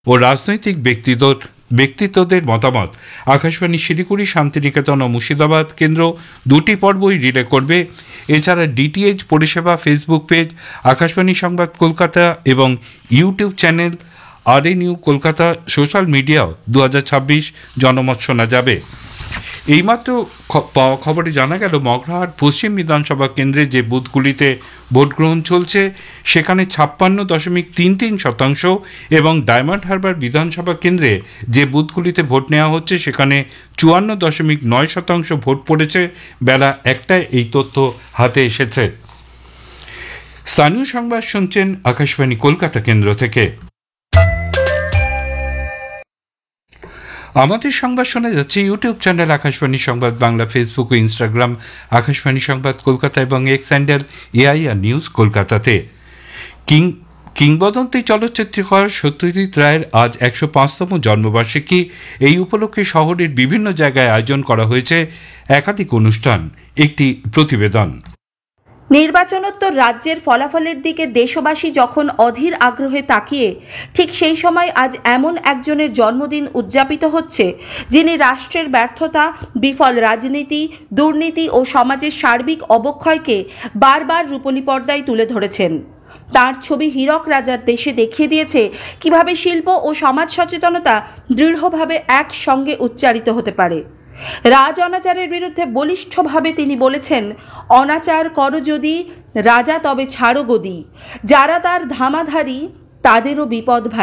ও রাজনৈতিক ব্যক্তিত্বদের মতামত আকাশবাণী শিলিগুড়ি, শান্তিনিকেতন ও মুর্শিদাবাদ কেন্দ্র দুটি পর্বই রিলে করবে। এছাড়া ডিটিএইচ পরিষেবা, ফেসবুক পেজ আকাশবাণী সংবাদ কলকাতা এবং YouTube channel RNU Kolkata social মিডিয়াও 2026 জনমত শোনা যাবে। এইমাত্র পাওয়া খবরে জানা গেল, মগরাহাট পশ্চিম বিধানসভা কেন্দ্রে যে বুথগুলিতে ভোট গ্রহণ চলছে সেখানে 56.33% এবং ডায়মন্ড হারবার বিধানসভা কেন্দ্রে যে বুথগুলিতে ভোট নেওয়া হচ্ছে সেখানে 54.9% ভোট পড়েছে। বেলা 1টায় এই তথ্য হাতে এসেছে। স্থানীয় সংবাদ শুনছেন আকাশবাণী কলকাতা কেন্দ্র থেকে। আমাদের সংবাদ শোনা যাচ্ছে ইউটিউব চ্যানেল আকাশবাণী সংবাদ বাংলা, ফেসবুক ও ইনস্টাগ্রাম আকাশবাণী সংবাদ কলকাতা এবং এক্স হ্যান্ডেল AIR নিউজ কলকাতাতে। কিংবদন্তি চলচ্চিত্রকার সত্যজিৎ রায়ের আজ 105তম জন্মবার্ষিকী। এই উপলক্ষে শহরের বিভিন্ন জায়গায় আয়োজন করা হয়েছে একাধিক অনুষ্ঠান। একটি প্রতিবেদন। নির্বাচনোত্তর রাজ্যের ফলাফলের দিকে দেশবাসী যখন অধীর আগ্রহে তাকিয়ে, ঠিক সেই সময় আজ এমন একজনের জন্মদিন উদযাপিত হচ্ছে যিনি রাষ্ট্রের ব্যর্থতা, বিফল রাজনীতি, দুর্নীতি ও সমাজের সার্বিক অবক্ষয়কে বারবার রূপলী পর্দায় তুলে ধরেছেন। তার ছবি হীরক রাজার দেশে দেখিয়ে দিয়েছে কিভাবে শিল্প ও সমাজ সচেতনতা দৃঢ়ভাবে একসঙ্গে উচ্চারিত হতে পারে। রাজ অনাচারের বিরুদ্ধে বলিষ্ঠভাবে তিনি বলেছেন, অনাচার করো যদি রাজা তবে ছাড়ো গদি, যারা তার ধামাধারী তাদেরও বিপদ